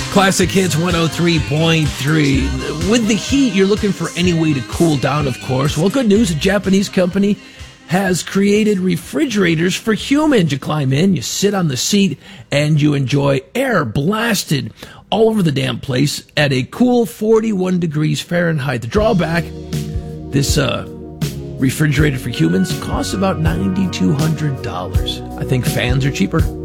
Classic Hits 103.3. With the heat, you're looking for any way to cool down, of course. Well, good news, a Japanese company has created refrigerators for humans. You climb in, you sit on the seat, and you enjoy air blasted all over the damn place at a cool 41 degrees Fahrenheit. The drawback, this refrigerator for humans costs about $9,200. I think fans are cheaper.